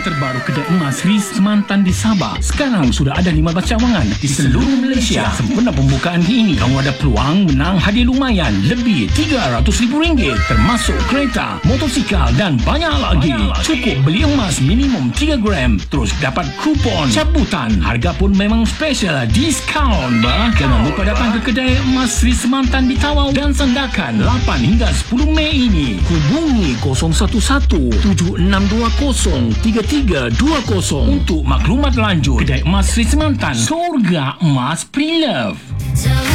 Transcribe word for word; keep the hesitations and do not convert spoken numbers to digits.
terbaru kedai emas Sri Semantan di Sabah. Sekarang sudah ada lima belas cawangan di seluruh Malaysia. Sempena pembukaan ini, kamu ada peluang menang hadiah lumayan lebih tiga ratus ribu ringgit, termasuk kereta, motosikal dan banyak lagi. Cukup beli emas minimum tiga gram, terus dapat kupon cabutan. Harga pun memang special, diskaun bah. Jangan lupa datang ke kedai emas Sri Semantan di Tawau dan Sandakan lapan hingga sepuluh Mei ini. Hubungi kosong satu satu tujuh enam dua kosong tiga tiga dua kosong untuk maklumat lanjut. Kedai emas Sri Semantan, surga emas pre-love.